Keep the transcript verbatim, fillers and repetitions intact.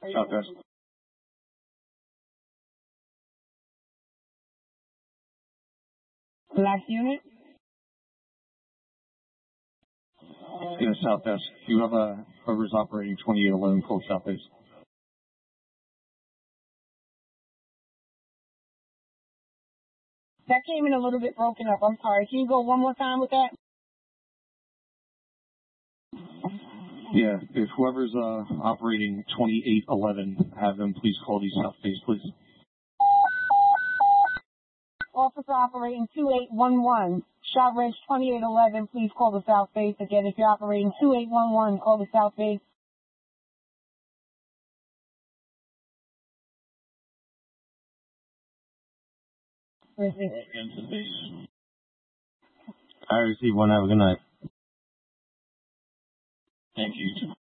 Southwest. Last unit? Yeah, Southwest. You have a whoever's operating twenty-eight eleven call Southwest. That came in a little bit broken up. I'm sorry. Can you go one more time with that? Yeah, if whoever's uh, operating twenty-eight eleven, have them please call the South Base, please. Officer operating two eight one one, Shot Ridge twenty-eight eleven, please call the South Base. Again, if you're operating two eight one one, call the South Base. I received one. Have a good night. Thank you.